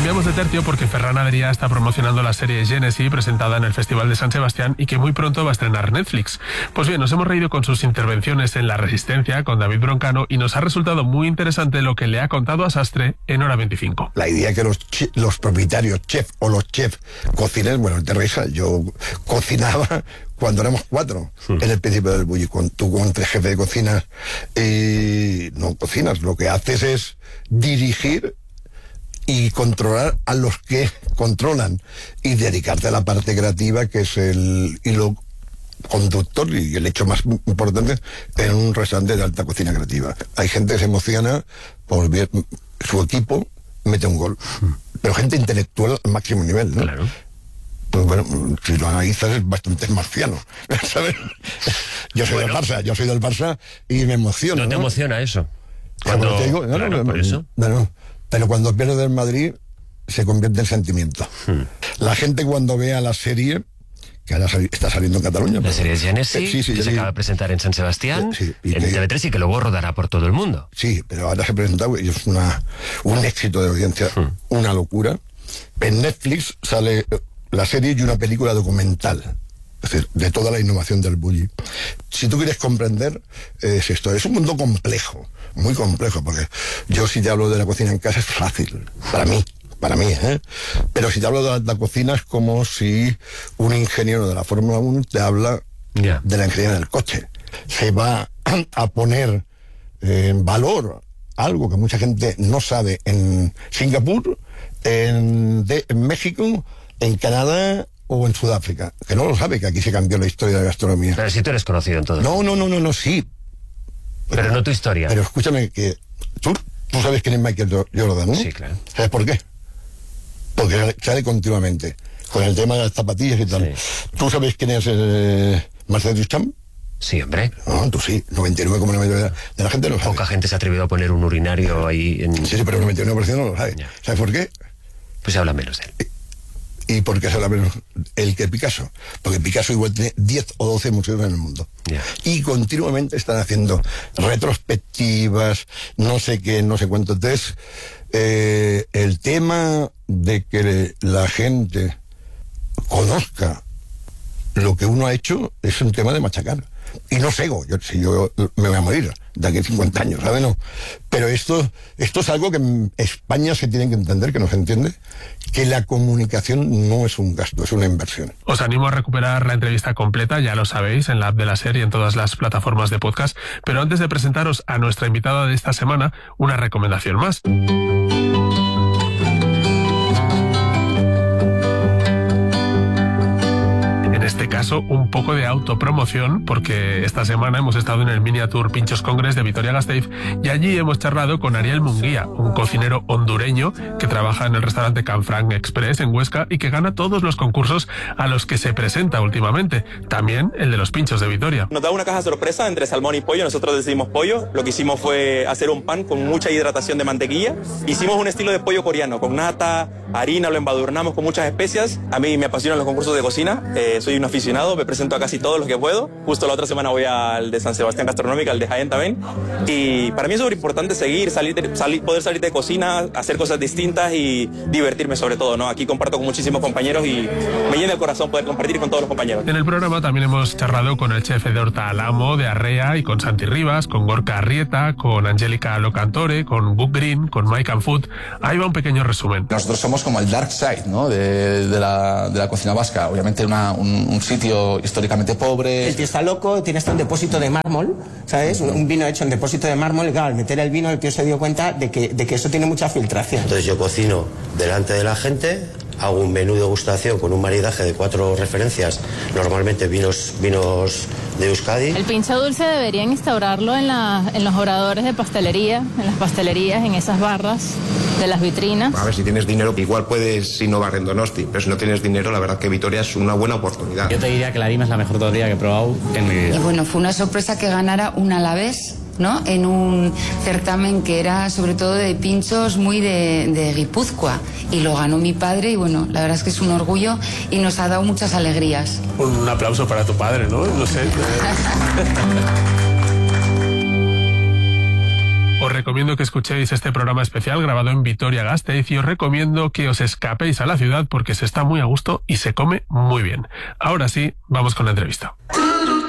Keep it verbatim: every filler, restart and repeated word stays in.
cambiamos de tercio porque Ferran Adrià está promocionando la serie Genesis presentada en el Festival de San Sebastián y que muy pronto va a estrenar Netflix. Pues bien, nos hemos reído con sus intervenciones en La Resistencia con David Broncano y nos ha resultado muy interesante lo que le ha contado a Sastre en Hora veinticinco. La idea que los, los propietarios, chef o los chefs cocinen, bueno, te risa, yo cocinaba cuando éramos cuatro, sí. En el principio del Bulli, cuando tú como jefe de cocina eh, no cocinas, lo que haces es dirigir y controlar a los que controlan y dedicarte a la parte creativa, que es el hilo conductor y el hecho más importante en un restaurante de alta cocina creativa. Hay gente que se emociona por ver su equipo mete un gol, pero gente intelectual al máximo nivel, ¿no? Claro. Pues bueno, si lo analizas es bastante marciano, ¿sabes? Yo soy bueno. del Barça, yo soy del Barça y me emociona. ¿No te ¿no? emociona eso? Cuando te digo, no, claro, no, por eso. No, no. Pero cuando pierde del Madrid se convierte en sentimiento. Hmm. La gente cuando vea la serie, que ahora está saliendo en Cataluña. La serie Genesis, eh, sí, sí, que se acaba de presentar en San Sebastián, sí, sí, en T V tres y que luego rodará por todo el mundo. Sí, pero ahora se presenta y es una, un éxito de audiencia, hmm. una locura. En Netflix sale la serie y una película documental, es decir, de toda la innovación del Bulli. Si tú quieres comprender, eh, es esto, es un mundo complejo, muy complejo, porque yo si te hablo de la cocina en casa es fácil, para mí, para mí, ¿eh? Pero si te hablo de la, la cocina es como si un ingeniero de la Fórmula uno te habla yeah. de la ingeniería del coche. Se va a poner eh, en valor algo que mucha gente no sabe en Singapur, en, de, en México, en Canadá o en Sudáfrica, que no lo sabe, que aquí se cambió la historia de la gastronomía. Pero si tú eres conocido en todo. No, no, no, no, no, sí. Pero, pero no tu historia. Pero escúchame, que tú, tú sabes quién es Michael Jordan, ¿no? Sí, claro. ¿Sabes por qué? Porque sale continuamente, con el tema de las zapatillas y tal. Sí. ¿Tú sabes quién es eh, Marcel Duchamp? Sí, hombre. No, tú sí, noventa y nueve coma nueve por ciento de la gente no lo sabe. Poca gente se ha atrevido a poner un urinario ahí en... Sí, sí, pero el noventa y nueve por ciento no lo sabe. Ya. ¿Sabes por qué? Pues se habla menos de él. ¿Y por qué se habla menos él que Picasso? Porque Picasso igual tiene diez o doce museos en el mundo. Yeah. Y continuamente están haciendo retrospectivas, no sé qué, no sé cuánto. Entonces, eh, el tema de que la gente conozca lo que uno ha hecho es un tema de machacar. Y no sé, yo, si yo me voy a morir de aquí a cincuenta años, ¿sabes? No. Pero esto, esto es algo que en España se tiene que entender, que no se entiende, que la comunicación no es un gasto, es una inversión. Os animo a recuperar la entrevista completa, ya lo sabéis, en la app de la serie, en todas las plataformas de podcast. Pero antes de presentaros a nuestra invitada de esta semana, una recomendación más. En este caso, un poco de autopromoción, porque esta semana hemos estado en el Miniature Pinchos Congress de Vitoria-Gasteiz y allí hemos charlado con Ariel Munguía, un cocinero hondureño que trabaja en el restaurante Canfranc Express en Huesca y que gana todos los concursos a los que se presenta últimamente, también el de los pinchos de Vitoria. Nos da una caja sorpresa entre salmón y pollo, nosotros decidimos pollo, lo que hicimos fue hacer un pan con mucha hidratación de mantequilla, hicimos un estilo de pollo coreano, con nata, harina, lo embadurnamos con muchas especias. A mí me apasionan los concursos de cocina, eh, soy un aficionado, me presento a casi todos los que puedo. Justo la otra semana voy al de San Sebastián Gastronómica, al de Jaén también. Y para mí es súper importante seguir, salir, salir, poder salir de cocina, hacer cosas distintas y divertirme sobre todo, ¿no? Aquí comparto con muchísimos compañeros y me llena el corazón poder compartir con todos los compañeros. En el programa también hemos charlado con el chef Edorta Alamo de Arrea y con Santi Rivas, con Gorka Arrieta, con Angélica Locantore, con Book Green, con Mike and Food. Ahí va un pequeño resumen. Nosotros somos como el dark side, ¿no? de, de, la, de la cocina vasca. Obviamente una, un, un sitio históricamente pobre. El tío está loco, tiene hasta un depósito de mármol, ¿sabes? Un, un vino hecho en depósito de mármol. Y claro, al meter el vino, el tío se dio cuenta de que, de que eso tiene mucha filtración. Entonces yo cocino delante de la gente, hago un menú de degustación con un maridaje de cuatro referencias, normalmente vinos, vinos de Euskadi. El pincho dulce deberían instaurarlo en, la, en los obradores de pastelería, en las pastelerías, en esas barras de las vitrinas. A ver, si tienes dinero, igual puedes innovar en Donosti, pero si no tienes dinero, la verdad que Vitoria es una buena oportunidad. Yo te diría que la Lima es la mejor tortilla que he probado en mi vida. Y bueno, fue una sorpresa que ganara un Alavés, ¿no? En un certamen que era sobre todo de pinchos muy de, de Guipúzcoa, y lo ganó mi padre y bueno, la verdad es que es un orgullo y nos ha dado muchas alegrías. Un aplauso para tu padre, ¿no? No sé. Os recomiendo que escuchéis este programa especial grabado en Vitoria-Gasteiz y os recomiendo que os escapéis a la ciudad porque se está muy a gusto y se come muy bien. Ahora sí, vamos con la entrevista.